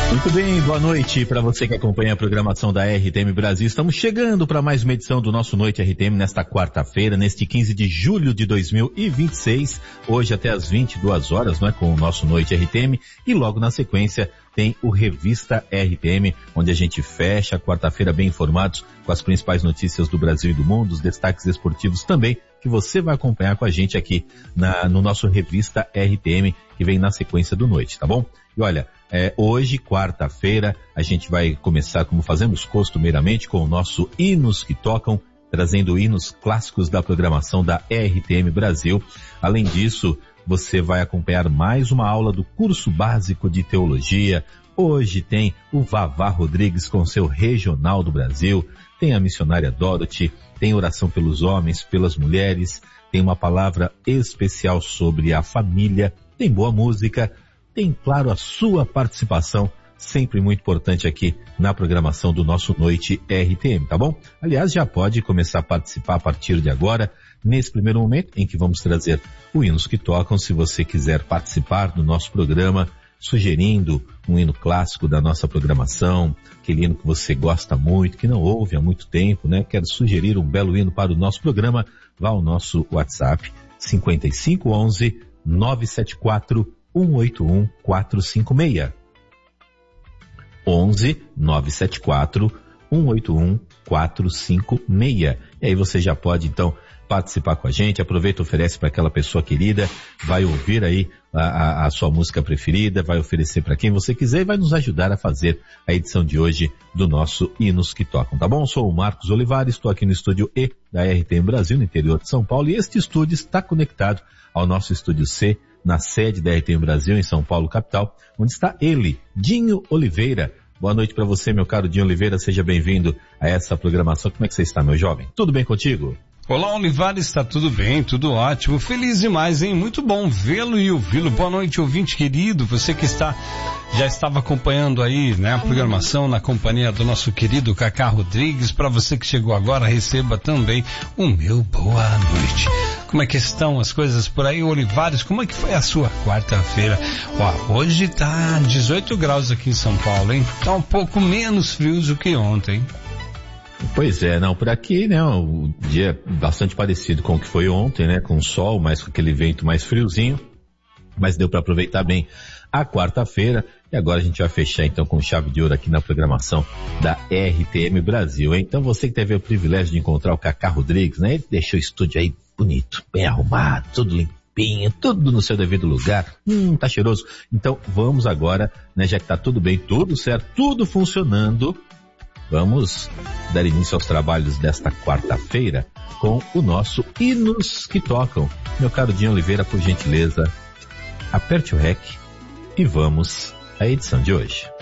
Muito bem, boa noite para você que acompanha a programação da RTM Brasil. Estamos chegando para mais uma edição do nosso Noite RTM nesta quarta-feira, neste 15 de julho de 2026, hoje até às 22 horas, não é, com o nosso Noite RTM, e logo na sequência tem o Revista RTM, onde a gente fecha a quarta-feira bem informados com as principais notícias do Brasil e do mundo, os destaques esportivos também, que você vai acompanhar com a gente aqui no nosso Revista RTM, que vem na sequência do Noite, tá bom? E olha, hoje, quarta-feira, a gente vai começar, como fazemos costumeiramente, com o nosso Hinos que Tocam, trazendo hinos clássicos da programação da RTM Brasil. Além disso, você vai acompanhar mais uma aula do curso básico de teologia. Hoje tem o Vavá Rodrigues com seu Regional do Brasil, tem a missionária Dorothy, tem oração pelos homens, pelas mulheres, tem uma palavra especial sobre a família, tem boa música, tem, claro, a sua participação, sempre muito importante aqui na programação do nosso Noite RTM, tá bom? Aliás, já pode começar a participar a partir de agora, nesse primeiro momento em que vamos trazer o Hinos que Tocam. Se você quiser participar do nosso programa, sugerindo um hino clássico da nossa programação, aquele hino que você gosta muito, que não ouve há muito tempo, né? Quer sugerir um belo hino para o nosso programa, vá ao nosso WhatsApp 5511 974 181 456. 11 974 181 456. E aí você já pode então participar com a gente, aproveita e oferece para aquela pessoa querida, vai ouvir aí a sua música preferida, vai oferecer para quem você quiser e vai nos ajudar a fazer a edição de hoje do nosso Hinos que Tocam, tá bom? Eu sou o Marcos Olivares, estou aqui no estúdio E da RTM Brasil, no interior de São Paulo, e este estúdio está conectado ao nosso estúdio C, na sede da RTM Brasil, em São Paulo, capital, onde está ele, Dinho Oliveira. Boa noite para você, meu caro Dinho Oliveira, seja bem-vindo a essa programação. Como é que você está, meu jovem? Tudo bem contigo? Olá, Olivares, está tudo bem, tudo ótimo, feliz demais, hein? Muito bom vê-lo e ouvi-lo. Boa noite, ouvinte querido, você que já estava acompanhando aí, né, a programação na companhia do nosso querido Cacá Rodrigues. Para você que chegou agora, receba também o meu boa noite. Como é que estão as coisas por aí, Olivares? Como é que foi a sua quarta-feira? Hoje tá 18 graus aqui em São Paulo, hein? Tá um pouco menos frio do que ontem. Pois é, não, por aqui, né, o dia bastante parecido com o que foi ontem, né, com sol, mas com aquele vento mais friozinho, mas deu para aproveitar bem a quarta-feira, e agora a gente vai fechar então com chave de ouro aqui na programação da RTM Brasil, hein? Então você que teve o privilégio de encontrar o Cacá Rodrigues, né, ele deixou o estúdio aí bonito, bem arrumado, tudo limpinho, tudo no seu devido lugar, tá cheiroso. Então vamos agora, né, já que tá tudo bem, tudo certo, tudo funcionando, vamos dar início aos trabalhos desta quarta-feira com o nosso Hinos que Tocam. Meu caro Dinho Oliveira, por gentileza, aperte o REC e vamos à edição de hoje.